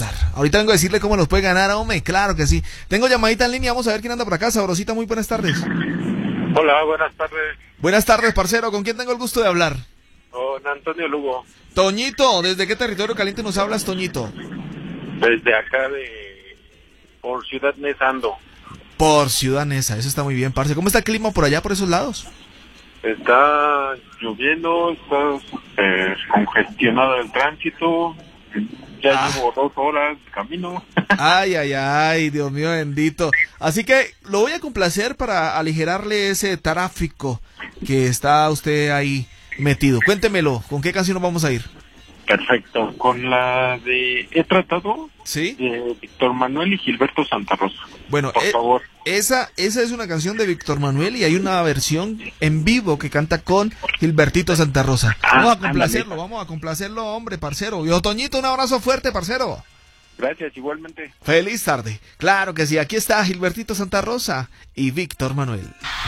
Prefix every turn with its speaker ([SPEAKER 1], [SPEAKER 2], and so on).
[SPEAKER 1] pasar. Ahorita vengo a decirle cómo los puede ganar, hombre, claro que sí. Tengo llamadita en línea, vamos a ver quién anda por acá. Sabrosita, muy buenas tardes.
[SPEAKER 2] Hola, buenas tardes.
[SPEAKER 1] Buenas tardes, parcero, ¿con quién tengo el gusto de hablar?
[SPEAKER 2] Con Antonio Lugo.
[SPEAKER 1] Toñito, ¿desde qué territorio caliente nos hablas, Toñito?
[SPEAKER 2] Desde acá por Ciudad Nezando.
[SPEAKER 1] Por Ciudad Neza, eso está muy bien, parce. ¿Cómo está el clima por allá, por esos lados?
[SPEAKER 2] Está lloviendo, está congestionado el tránsito. Ya llevo 2 horas de camino.
[SPEAKER 1] Ay, Dios mío bendito. Así que lo voy a complacer para aligerarle ese tráfico que está usted ahí metido. Cuéntemelo, ¿con qué canción nos vamos a ir?
[SPEAKER 2] Perfecto, con la de He Tratado,
[SPEAKER 1] ¿sí?
[SPEAKER 2] De Víctor Manuel y Gilberto Santa Rosa.
[SPEAKER 1] Bueno,
[SPEAKER 2] por favor.
[SPEAKER 1] Esa es una canción de Víctor Manuel y hay una versión en vivo que canta con Gilbertito Santa Rosa. Vamos a complacerlo, hombre, parcero. Y Toñito, un abrazo fuerte, parcero.
[SPEAKER 2] Gracias, igualmente.
[SPEAKER 1] Feliz tarde. Claro que sí, aquí está Gilbertito Santa Rosa y Víctor Manuel.